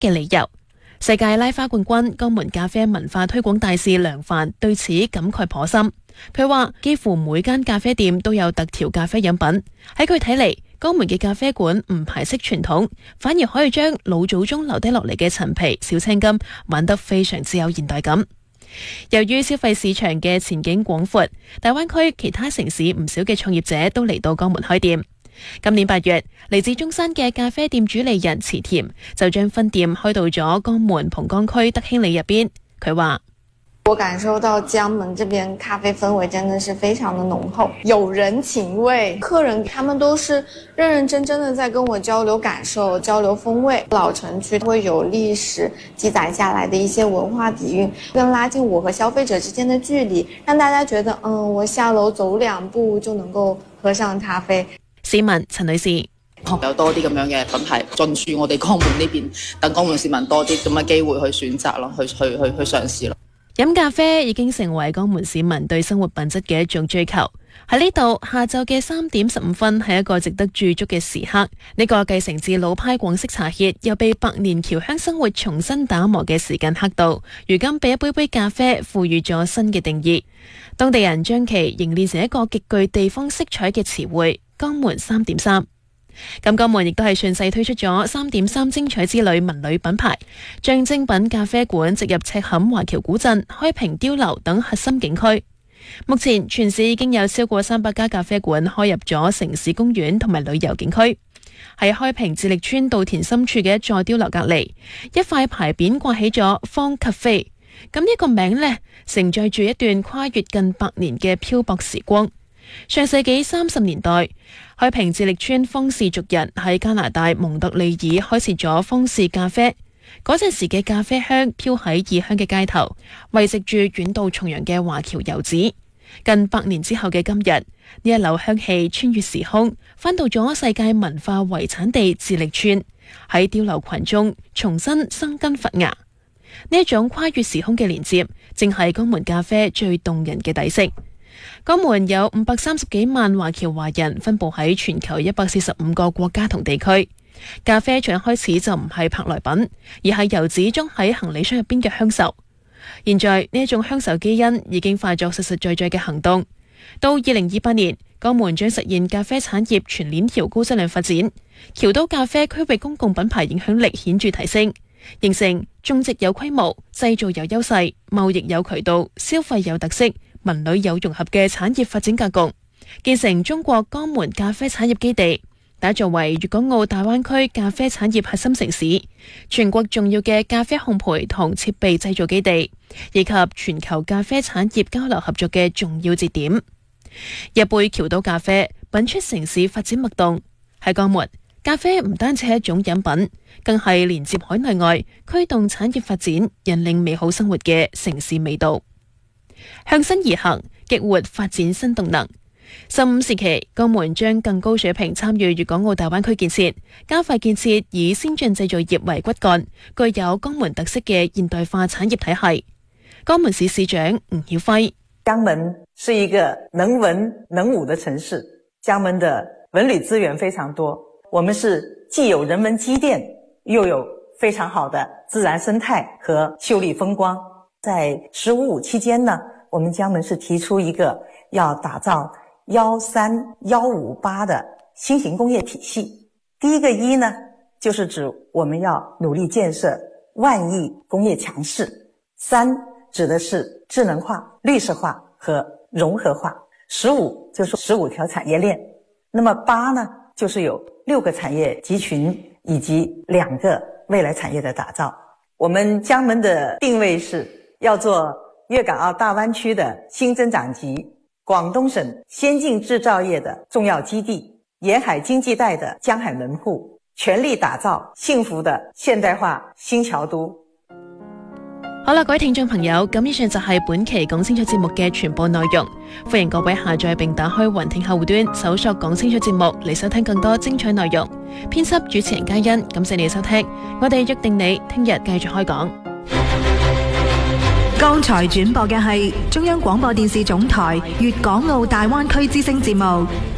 嘅理由。世界拉花冠軍、江門咖啡文化推廣大使梁凡對此感慨頗深。佢話幾乎每間咖啡店都有特調咖啡飲品，喺佢睇嚟，江門嘅咖啡館唔排斥傳統，反而可以將老祖宗留低落嚟嘅陳皮、小青柑玩得非常之有現代感。由於消費市場嘅前景廣闊，大灣區其他城市唔少嘅創業者都嚟到江門開店。今年8月，嚟自中山嘅咖啡店主理人池甜就將分店開到咗江門蒲崗區德興里入邊。佢話： 我感受到江門這邊咖啡氛圍真的是非常的濃厚，有人情味，客人他們都是認認真真的在跟我交流感受、交流風味。老城區會有歷史記載下來的一些文化底蘊，更拉近我和消費者之間的距離，讓大家覺得我下樓走2步就能夠喝上咖啡。 市民陳女士： 有多啲咁樣嘅品牌進駐我哋江門呢邊，等江門市民多啲咁嘅機會去選擇咯，去嘗試咯。 飲咖啡已經成為江門市民對生活品質嘅一種追求。喺呢度，下晝嘅3點15分係一個值得駐足嘅時刻。呢個繼承自老派廣式茶歇，又被百年僑鄉生活重新打磨嘅時間刻度，如今被一杯杯咖啡賦予咗新嘅定義。當地人將其凝練成一個極具地方色彩嘅詞彙——江門3點3。咁江門亦都係順勢推出咗3點3精彩之旅文旅品牌，將精品咖啡館植入赤坎華僑古鎮、開平碉樓等核心景區。目前全市已經有超過300家咖啡館開入咗城市公園同埋旅遊景區。喺開平智力村稻田深處嘅一座碉樓隔離，一塊牌匾掛起咗方咖啡。咁呢個名呢，承載住一段跨越近100年嘅漂泊時光。上世紀30年代，開平智力村方氏族人喺加拿大蒙特利爾開設咗方氏咖啡。嗰陣時嘅咖啡香飄喺異鄉嘅街頭，慰藉住遠道重洋嘅華僑遊子。近100年之後嘅今日，呢一縷香氣穿越時空，返到咗世界文化遺產地智力村，喺碉樓群中重新生根發芽。呢一種跨越時空嘅連接，正係江門咖啡最動人嘅底色。江門有530幾萬華僑華人分佈喺全球145個國家同地區。咖啡從一開始就唔係舶來品，而係遊子裝喺行李箱入邊嘅鄉愁。現在呢一種鄉愁基因已經化作實實在在嘅行動。到2028年，江門將實現咖啡產業全鏈條高質量發展，僑都咖啡區域公共品牌影響力顯著提升，形成種植有規模、製造有優勢、貿易有渠道、消費有特色、文旅有融合嘅產業發展格局，建成中國江門咖啡產業基地，打造為粵港澳大灣區咖啡產業核心城市、全國重要嘅咖啡烘焙同設備製造基地，以及全球咖啡產業交流合作嘅重要節點。一杯僑都咖啡品出城市發展脈動。喺江門，咖啡唔單止係一種飲品，更係連接海內外、驅動產業發展、引領美好生活嘅城市味道。向新而行，激活發展新動能。15時期，江門將更高水平參與粵港澳大灣區建設，加快建設以先進製造業為骨幹、具有江門特色嘅現代化產業體系。江門市市長吳曉輝： 江門是一個能文能武的城市，江門的文旅資源非常多，我們是既有人文積澱，又有非常好的自然生態和秀麗風光。在15.5期間呢，我們江門是提出一個要打造13158的新型工業體系。第一個一呢，就是指我們要努力建設萬億工業強勢。3指的是智能化、綠色化和融合化。15就是15條產業鏈。那麼8呢，就是有6個產業集群以及2個未來產業的打造。我們江門的定位是要做粵港澳大灣區的新增長極，廣東省先進製造業的重要基地，沿海經濟帶的江海門戶，全力打造幸福的現代化新僑都。 好啦，各位聽眾朋友，咁以上就係本期講清楚節目嘅全部內容。歡迎各位下載並打開雲聽客戶端，搜索講清楚節目嚟收聽更多精彩內容。編輯主持人嘉欣，感謝你嘅收聽，我哋約定你聽日繼續開講。 剛才轉播嘅係中央廣播電視總台粵港澳大灣區之聲節目。